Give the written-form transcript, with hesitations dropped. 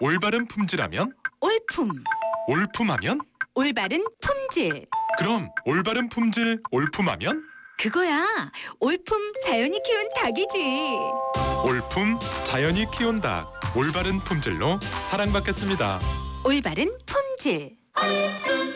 올바른 품질하면? 올품. 올품하면? 올바른 품질. 그럼 올바른 품질 올품하면? 그거야. 올품 자연이 키운 닭이지. 올품 자연이 키운 닭. 올바른 품질로 사랑받겠습니다. 올바른 품질.